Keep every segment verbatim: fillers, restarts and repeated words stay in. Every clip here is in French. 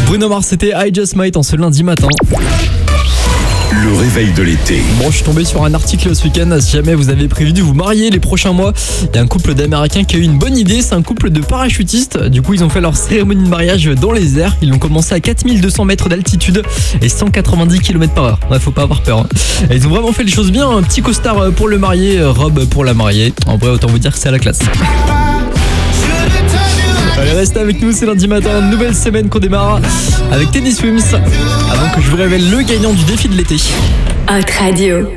Bruno Mars, c'était I Just Might en ce lundi matin. Le réveil de l'été. Bon, je suis tombé sur un article ce week-end. Si jamais vous avez prévu de vous marier les prochains mois, il y a un couple d'Américains qui a eu une bonne idée. C'est un couple de parachutistes. Du coup, ils ont fait leur cérémonie de mariage dans les airs. Ils l'ont commencé à quatre mille deux cents mètres d'altitude et cent quatre-vingt-dix kilomètres par heure. Ouais, faut pas avoir peur. Hein. Et ils ont vraiment fait les choses bien. Un petit costard pour le marié, robe pour la mariée. En vrai, autant vous dire que c'est à la classe. Allez, restez avec nous, c'est lundi matin, nouvelle semaine qu'on démarre avec Tennis Swims. Avant que je vous révèle le gagnant du défi de l'été. Hot Radio.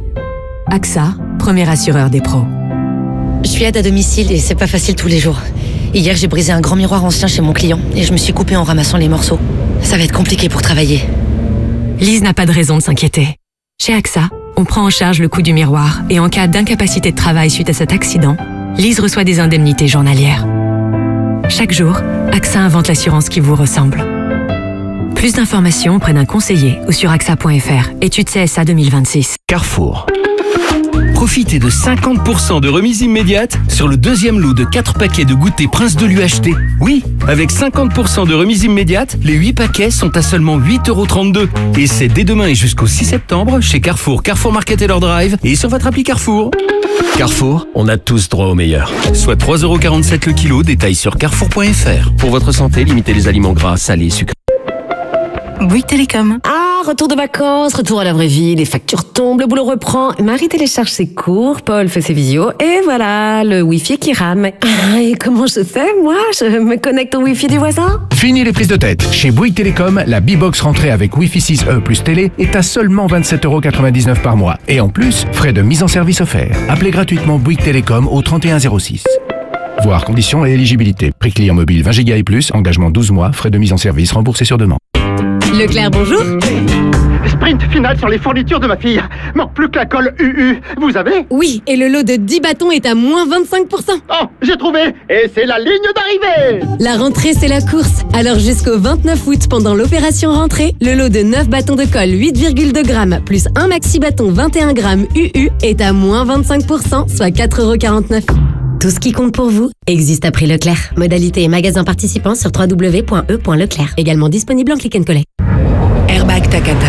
A X A, premier assureur des pros. Je suis aide à domicile et c'est pas facile tous les jours. Hier, j'ai brisé un grand miroir ancien chez mon client et je me suis coupée en ramassant les morceaux. Ça va être compliqué pour travailler. Lise n'a pas de raison de s'inquiéter. Chez A X A, on prend en charge le coût du miroir et en cas d'incapacité de travail suite à cet accident, Lise reçoit des indemnités journalières. Chaque jour, A X A invente l'assurance qui vous ressemble. Plus d'informations auprès d'un conseiller ou sur A X A point F R. Étude C S A deux mille vingt-six. Carrefour. Profitez de cinquante pour cent de remise immédiate sur le deuxième lot de quatre paquets de goûter Prince de l'U H T. Oui, avec cinquante pour cent de remise immédiate, les huit paquets sont à seulement huit euros trente-deux. Et c'est dès demain et jusqu'au six septembre chez Carrefour, Carrefour Market et leur drive et sur votre appli Carrefour. Carrefour, on a tous droit au meilleur. Soit trois euros quarante-sept le kilo, détail sur carrefour point F R. Pour votre santé, limitez les aliments gras, salés et sucrés. Bouygues Télécom. Ah, retour de vacances, retour à la vraie vie, les factures tombent, le boulot reprend, Marie télécharge ses cours, Paul fait ses visios, et voilà, le Wi-Fi qui rame. Ah, et comment je fais, moi? Je me connecte au Wi-Fi du voisin? Fini les prises de tête. Chez Bouygues Télécom, la B-Box rentrée avec Wi-Fi six E plus télé est à seulement vingt-sept euros quatre-vingt-dix-neuf par mois. Et en plus, frais de mise en service offerts. Appelez gratuitement Bouygues Télécom au trente et un zéro six. Voir conditions et éligibilité. Prix client mobile vingt gigas et plus, engagement douze mois, frais de mise en service remboursés sur demande. Leclerc, bonjour. Sprint final sur les fournitures de ma fille. Manque plus que la colle U U. Vous avez? Oui, et le lot de dix bâtons est à moins vingt-cinq pour cent. Oh, j'ai trouvé. Et c'est la ligne d'arrivée. La rentrée, c'est la course. Alors jusqu'au vingt-neuf août, pendant l'opération rentrée, le lot de neuf bâtons de colle huit virgule deux grammes plus un maxi bâton vingt et un grammes U U est à moins vingt-cinq pour cent, soit quatre euros quarante-neuf. Tout ce qui compte pour vous existe à prix Leclerc. Modalité et magasin participants sur w w w point e point leclerc. Également disponible en click and collect. Airbag Takata.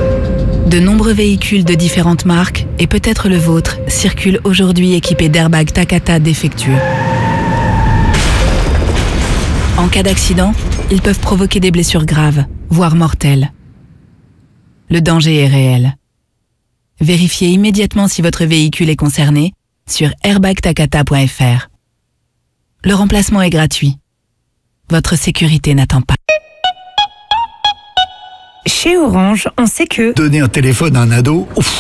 De nombreux véhicules de différentes marques, et peut-être le vôtre, circulent aujourd'hui équipés d'airbags Takata défectueux. En cas d'accident, ils peuvent provoquer des blessures graves, voire mortelles. Le danger est réel. Vérifiez immédiatement si votre véhicule est concerné sur airbag takata point F R. Le remplacement est gratuit. Votre sécurité n'attend pas. Chez Orange, on sait que... Donner un téléphone à un ado, ouf,